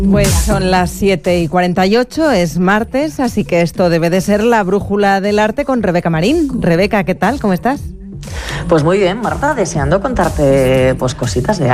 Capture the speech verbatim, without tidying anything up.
Pues son las siete y cuarenta y ocho, es martes, así que esto debe de ser la brújula del arte con Rebeca Marín. Rebeca, ¿qué tal? ¿Cómo estás? Pues muy bien, Marta, deseando contarte pues cositas de